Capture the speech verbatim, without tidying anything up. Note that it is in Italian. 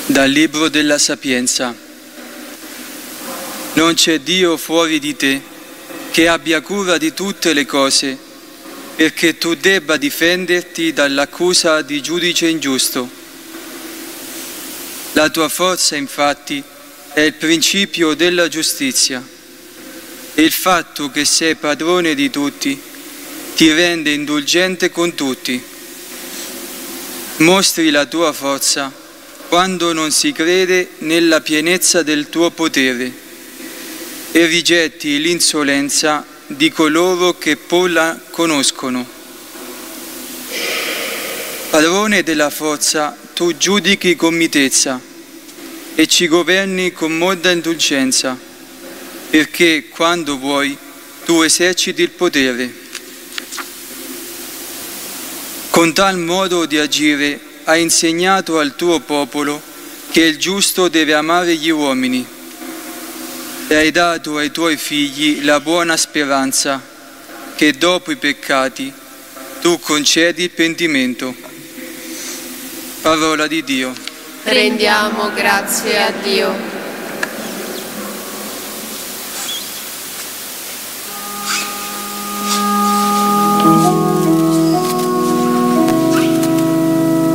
Dal Libro della Sapienza. Non c'è Dio fuori di te che abbia cura di tutte le cose, perché tu debba difenderti dall'accusa di giudice ingiusto. La tua forza, infatti, è il principio della giustizia, e il fatto che sei padrone di tutti ti rende indulgente con tutti. Mostri la tua forza quando non si crede nella pienezza del tuo potere e rigetti l'insolenza di coloro che poi la conoscono. Padrone della forza, tu giudichi con mitezza e ci governi con molta indulgenza, perché quando vuoi tu eserciti il potere. Con tal modo di agire hai insegnato al tuo popolo che il giusto deve amare gli uomini e hai dato ai tuoi figli la buona speranza che dopo i peccati tu concedi il pentimento. Parola di Dio. Rendiamo grazie a Dio.